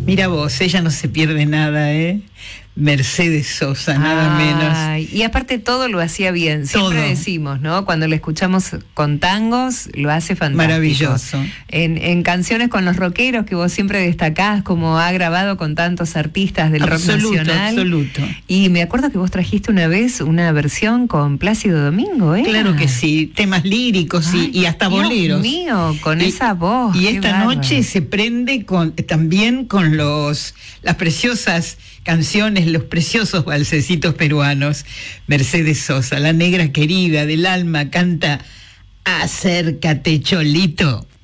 Mira vos, ella no se pierde nada, ¿eh? Mercedes Sosa, nada menos. Y aparte todo lo hacía bien, siempre Todo. decimos, ¿no? Cuando lo escuchamos con tangos, lo hace fantástico. Maravilloso. En canciones con los rockeros que vos siempre destacás, como ha grabado con tantos artistas del rock nacional. Absoluto. Y me acuerdo que vos trajiste una vez una versión con Plácido Domingo, ¿eh? Claro que sí, temas líricos y hasta boleros. Dios mío, con esa voz. Y qué esta bárbaro. noche se prende también con las preciosas canciones, los preciosos valsecitos peruanos. Mercedes Sosa, la negra querida del alma, canta Acércate, Cholito.